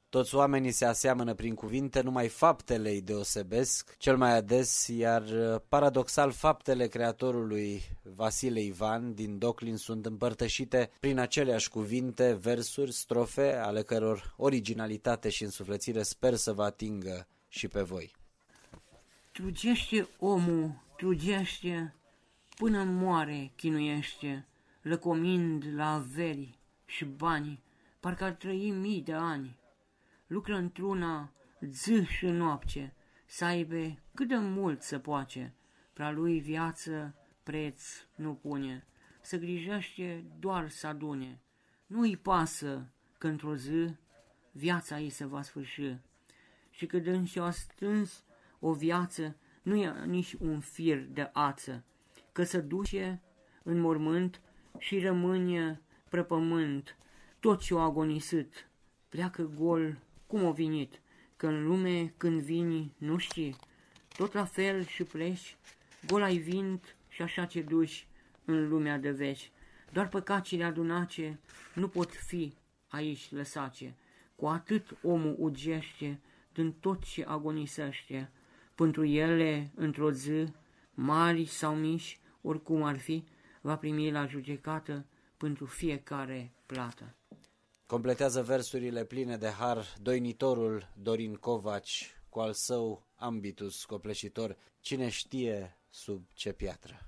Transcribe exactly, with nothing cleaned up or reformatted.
Toți oamenii se aseamănă prin cuvinte, numai faptele îi deosebesc cel mai ades, iar paradoxal faptele creatorului Vasile Ivan din Doclin sunt împărtășite prin aceleași cuvinte, versuri, strofe, ale căror originalitate și însuflățire sper să vă atingă și pe voi. Trugește omul, trugește, până moare chinuiește, lăcomind la averi și bani, parcă ar trăi mii de ani. Lucră într-una zi și noapte, să aibă cât de mult să poace, prea lui viață preț nu pune, să grijește doar să adune. Nu-i pasă că într-o zi viața ei se va sfârși și că dânsi-o stâns o viață nu e nici un fir de ață, că se duce în mormânt și rămâne prăpământ, tot ce-o agonisit, pleacă gol cum o vinit, că în lume când vini nu știi, tot la fel și pleci, gol ai vint și așa ce duci în lumea de veci. Doar păcacile adunace nu pot fi aici lăsace, cu atât omul ugește din tot ce agonisește, pentru ele într-o zi, mari sau mici, oricum ar fi, va primi la judecată pentru fiecare plată. Completează versurile pline de har doinitorul Dorin Covaci cu al său ambitus copleșitor, cine știe sub ce piatră.